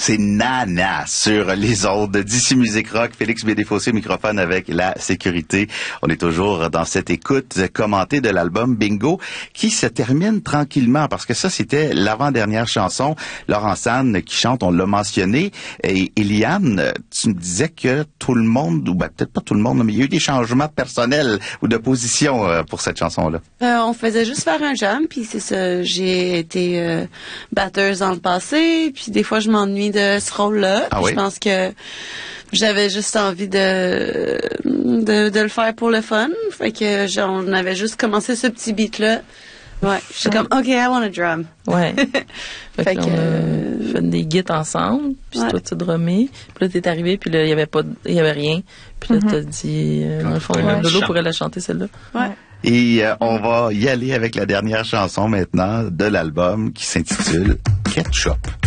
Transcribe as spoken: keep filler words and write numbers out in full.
C'est Nana sur les ondes d'Ici Musique Rock. Félix Bédéfossé, microphone avec la sécurité. On est toujours dans cette écoute commentée de l'album Bingo qui se termine tranquillement parce que ça, c'était l'avant-dernière chanson. Laurence Anne qui chante, on l'a mentionné. Et Eliane, tu me disais que tout le monde, ou ben, peut-être pas tout le monde, mais il y a eu des changements personnels ou de position euh, pour cette chanson-là. Euh, on faisait juste faire un jam, puis c'est ça. J'ai été euh, batteuse dans le passé, puis des fois je m'ennuie de ce rôle-là. Ah oui? Je pense que j'avais juste envie de, de de le faire pour le fun. Fait que genre, on avait juste commencé ce petit beat-là. Ouais, j'étais comme OK, I want a drum. Ouais. fait, fait que que on a fait des guides ensemble, puis ouais. toi tu drummé, puis là t'es arrivé, puis là il y avait pas il y avait rien. Puis là mm-hmm. t'as dit euh, dans le fond ouais. Lolo pourrait la chanter celle-là. Ouais. Et euh, on va y aller avec la dernière chanson maintenant de l'album qui s'intitule Ketchup.